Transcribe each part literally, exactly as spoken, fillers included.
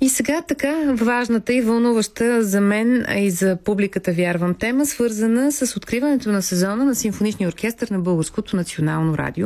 И сега така важната и вълнуваща за мен, а и за публиката, вярвам, тема, свързана с откриването на сезона на Симфоничния оркестър на Българското национално радио.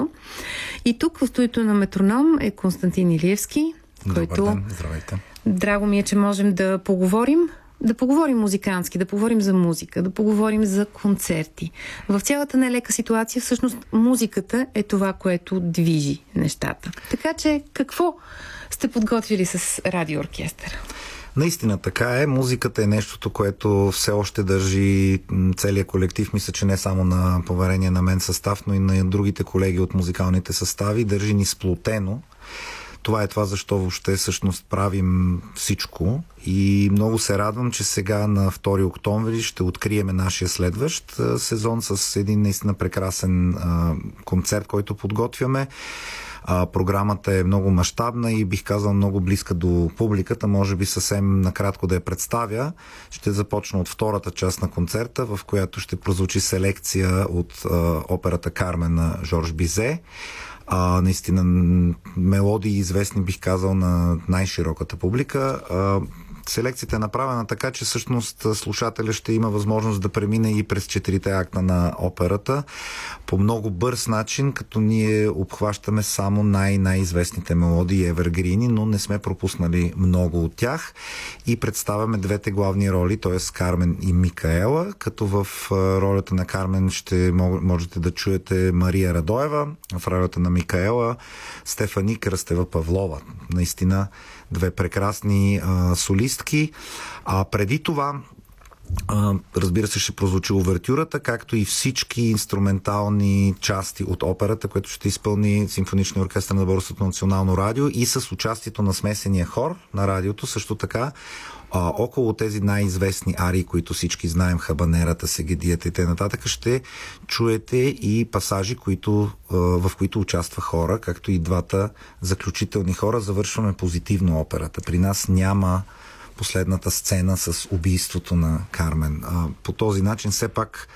И тук в студиото на Метроном е Константин Илиевски, който... Добър ден, здравейте. Драго ми е, че можем да поговорим. Да поговорим музикантски, да поговорим за музика, да поговорим за концерти. В цялата нелека ситуация всъщност музиката е това, което движи нещата. Така че какво сте подготвили с радиооркестъра? Наистина така е. Музиката е нещото, което все още държи целият колектив. Мисля, че не само на поверение на мен състав, но и на другите колеги от музикалните състави. Държи ни сплотено. Това е това, защо въобще всъщност правим всичко, и много се радвам, че сега на втори октомври ще откриеме нашия следващ сезон с един наистина прекрасен а, концерт, който подготвяме. А, програмата е много мащабна и бих казал много близка до публиката. Може би съвсем накратко да я представя. Ще започна от втората част на концерта, в която ще прозвучи селекция от а, операта Кармен на Жорж Бизе. А, наистина мелодии известни, бих казал, на най-широката публика. А, селекцията е направена така, че всъщност слушателя ще има възможност да премине и през четирите акта на операта по много бърз начин, като ние обхващаме само най-най-известните мелодии, евергрини, но не сме пропуснали много от тях и представяме двете главни роли, т.е. Кармен и Микаела, като в ролята на Кармен ще можете да чуете Мария Радоева, в ролята на Микаела Стефани Кръстева Павлова. Наистина две прекрасни а, солистки. А преди това, а, разбира се, ще прозвучи увертюрата, както и всички инструментални части от операта, което ще изпълни Симфоничния оркестър на Българското национално радио, и с участието на смесения хор на радиото. Също така, а, около тези най-известни арии, които всички знаем, Хабанерата, Сегедията и т.н., ще чуете и пасажи, които, а, в които участва хора, както и двата заключителни хора. Завършваме позитивно операта. При нас няма последната сцена с убийството на Кармен. А, по този начин все пак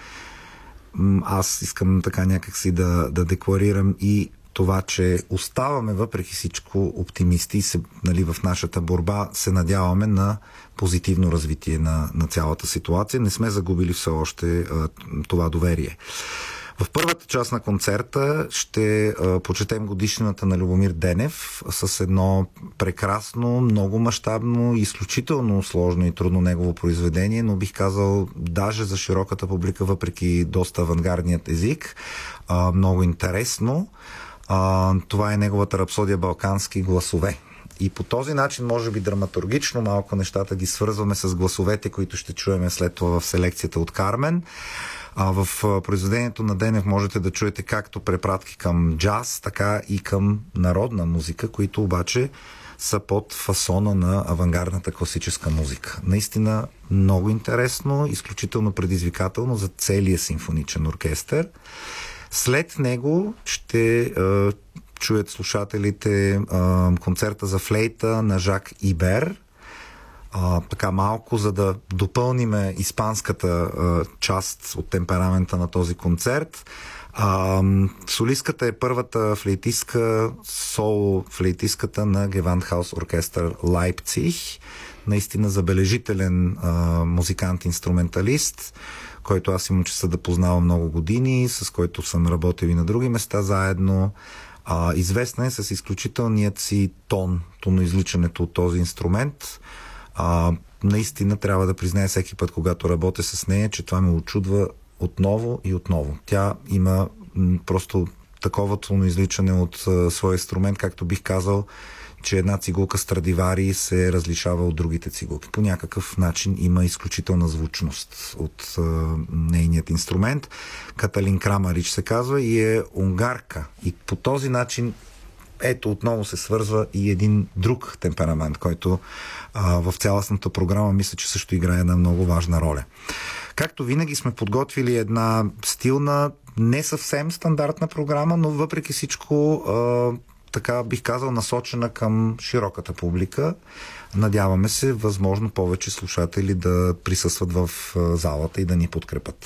аз искам така някакси да, да декларирам и това, че оставаме въпреки всичко оптимисти и се, нали, в нашата борба се надяваме на позитивно развитие на, на цялата ситуация. Не сме загубили все още а, това доверие. В първата част на концерта ще а, почетем годишнината на Любомир Денев с едно прекрасно, много мащабно, изключително сложно и трудно негово произведение, но бих казал даже за широката публика, въпреки доста авангардният език, а, много интересно. А, това е неговата рапсодия "Балкански гласове". И по този начин, може би драматургично, малко нещата ги свързваме с гласовете, които ще чуеме след това в селекцията от Кармен. А в произведението на Денев можете да чуете както препратки към джаз, така и към народна музика, които обаче са под фасона на авангардната класическа музика. Наистина много интересно, изключително предизвикателно за целия симфоничен оркестър. След него ще е, чуят слушателите е, концерта за флейта на Жак Ибер. А, така малко, за да допълниме испанската а, част от темперамента на този концерт. А, солистката е първата флейтистка, соло флейтистката на Gewandhaus оркестър Лайпциг. Наистина забележителен а, музикант-инструменталист, който аз имам честа да познавам много години, с който съм работил и на други места заедно. А, известна е с изключителният си тон, тоноизличането от този инструмент. А, наистина трябва да призная всеки път, когато работя с нея, че това ме очудва отново и отново. Тя има м, просто такова тоноизличане от а, своя инструмент, както бих казал, че една цигулка Страдивари се различава от другите цигулки. По някакъв начин има изключителна звучност от а, нейният инструмент. Каталин Крамарич се казва и е унгарка. И по този начин ето отново се свързва и един друг темперамент, който а, в цялостната програма мисля, че също играе една много важна роля. Както винаги сме подготвили една стилна, не съвсем стандартна програма, но въпреки всичко а, така бих казал насочена към широката публика. Надяваме се възможно повече слушатели да присъстват в залата и да ни подкрепят.